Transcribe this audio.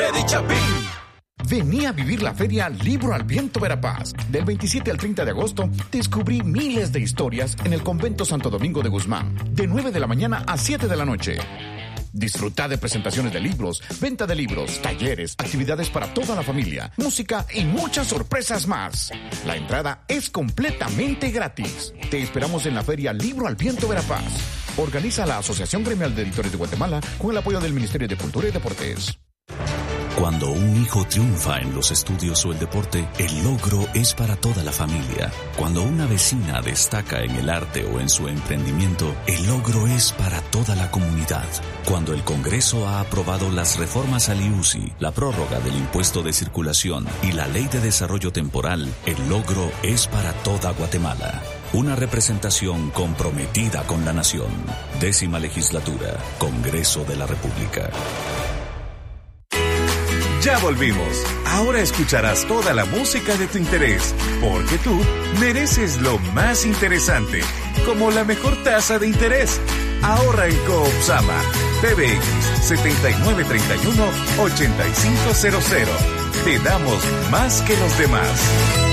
de Chapín. Vení a vivir la feria Libro al Viento Verapaz. Del 27 al 30 de agosto, descubrí miles de historias en el Convento Santo Domingo de Guzmán, de 9 de la mañana a 7 de la noche. Disfruta de presentaciones de libros, venta de libros, talleres, actividades para toda la familia, música y muchas sorpresas más. La entrada es completamente gratis. Te esperamos en la feria Libro al Viento Verapaz. Organiza la Asociación Gremial de Editores de Guatemala con el apoyo del Ministerio de Cultura y Deportes. Cuando un hijo triunfa en los estudios o el deporte, el logro es para toda la familia. Cuando una vecina destaca en el arte o en su emprendimiento, el logro es para toda la comunidad. Cuando el Congreso ha aprobado las reformas al IUCI, la prórroga del impuesto de circulación y la ley de desarrollo temporal, el logro es para toda Guatemala. Una representación comprometida con la nación. 10ª Legislatura, Congreso de la República. Ya volvimos. Ahora escucharás toda la música de tu interés, porque tú mereces lo más interesante, como la mejor tasa de interés. Ahorra en Coopsama. PBX 7931-8500. Te damos más que los demás.